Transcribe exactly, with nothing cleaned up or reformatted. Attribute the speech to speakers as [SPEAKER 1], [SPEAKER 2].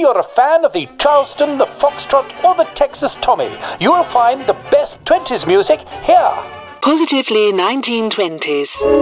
[SPEAKER 1] you're a fan of the Charleston, the Foxtrot, or the Texas Tommy, you'll find the best twenties music here.
[SPEAKER 2] Positively nineteen twenties.